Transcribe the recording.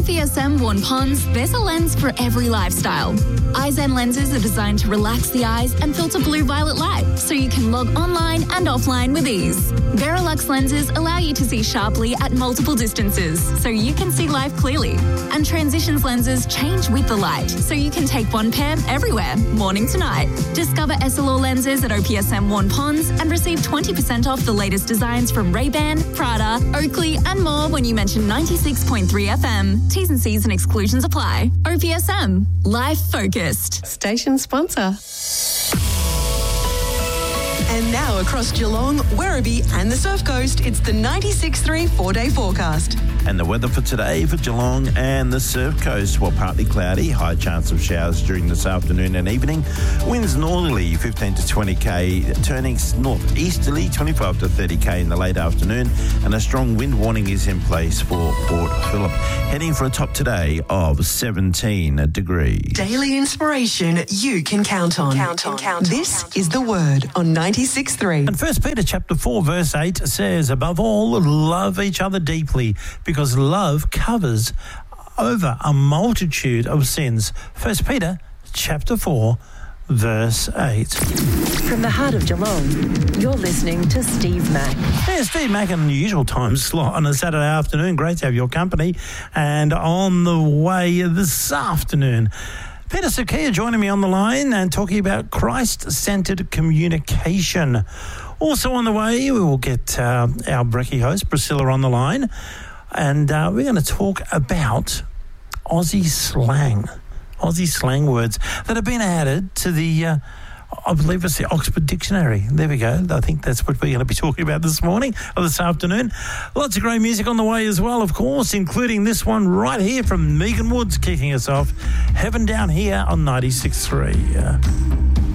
OPSM Warn Ponds, there's a lens for every lifestyle. iZen lenses are designed to relax the eyes and filter blue-violet light, so you can log online and offline with ease. Verilux lenses allow you to see sharply at multiple distances, so you can see life clearly. And Transitions lenses change with the light, so you can take one pair everywhere, morning to night. Discover Essilor lenses at OPSM Warn Ponds and receive 20% off the latest designs from Ray-Ban, Prada, Oakley and more when you mention 96.3 FM. T's and C's and exclusions apply. OPSM. Life focused. Station sponsor. And now across Geelong, Werribee and the Surf Coast, it's the 96.3 4-day forecast. And the weather for today for Geelong and the Surf Coast, well, partly cloudy, high chance of showers during this afternoon and evening. Winds northerly 15 to 20k, turning northeasterly 25 to 30k in the late afternoon, and a strong wind warning is in place for Port Phillip. Heading for a top today of 17 degrees. Daily inspiration you can count on. This is The Word on 96.3. And 1 Peter chapter 4 verse 8 says, above all, love each other deeply, because love covers over a multitude of sins. 1 Peter chapter 4 verse 8. From the heart of Geelong, you're listening to Steve Mack. Yeah, Steve Mack in the usual time slot on a Saturday afternoon. Great to have your company. And on the way this afternoon, Peter Sukia joining me on the line and talking about Christ-centred communication. Also on the way, we will get our Brekkie host, Priscilla, on the line. And we're going to talk about Aussie slang words that have been added to the, I believe it's the Oxford Dictionary. There we go. I think that's what we're going to be talking about this morning or this afternoon. Lots of great music on the way as well, of course, including this one right here from Megan Woods kicking us off. Heaven Down Here on 96.3.